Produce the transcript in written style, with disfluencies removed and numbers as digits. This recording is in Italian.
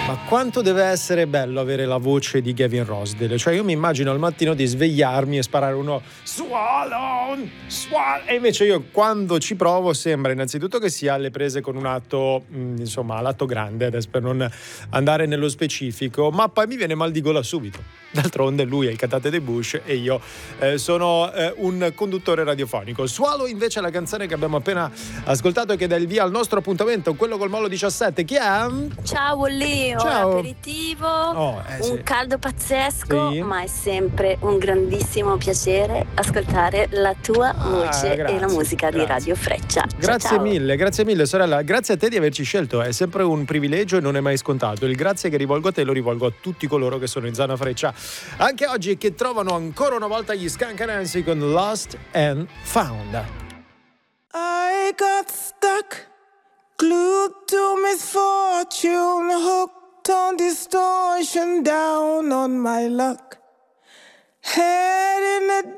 Ma quanto deve essere bello avere la voce di Gavin Rossdale? Cioè io mi immagino al mattino di svegliarmi e sparare uno swallow, e invece io quando ci provo sembra innanzitutto che sia alle prese con un atto, insomma, l'atto grande, adesso per non andare nello specifico, ma poi mi viene mal di gola subito. D'altronde lui è il cantante dei Bush e io sono un conduttore radiofonico. Swallow invece è la canzone che abbiamo appena ascoltato e che dà il via al nostro appuntamento, quello col Molo 17. Chi è? Ciao Olli, Ciao. aperitivo, Sì. caldo pazzesco, Sì. ma è sempre un grandissimo piacere ascoltare la tua voce grazie, e la musica grazie. di Radio Freccia. Grazie ciao. mille sorella, grazie a te di averci scelto, è sempre un privilegio e non è mai scontato. Il grazie che rivolgo a te lo rivolgo a tutti coloro che sono in zona Freccia anche oggi, che trovano ancora una volta gli Skunk Anansi con Lost and Found. I got stuck, glued to misfortune, hooked on distortion, down on my luck, head in a